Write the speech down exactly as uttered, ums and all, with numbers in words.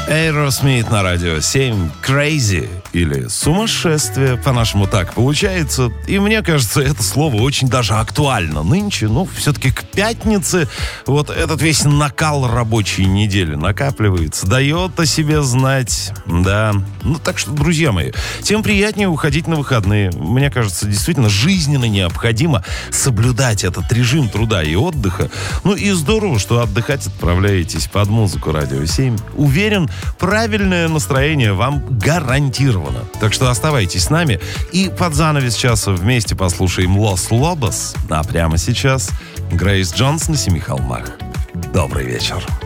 Aerosmith на радио семь. Crazy или сумасшествие, по-нашему так получается. И мне кажется, это слово очень даже актуально нынче. Ну, все-таки к пятнице вот этот весь накал рабочей недели накапливается, дает о себе знать. Да. Ну, так что, друзья мои, тем приятнее уходить на выходные. Мне кажется, действительно жизненно необходимо соблюдать этот режим труда и отдыха. Ну, и здорово, что отдыхать отправляетесь под музыку радио семь. Уверен, правильное настроение вам гарантировано. Так что оставайтесь с нами. И под занавес часа вместе послушаем Los Lobos. А прямо сейчас Грейс Джонс на Семи холмах. Добрый вечер.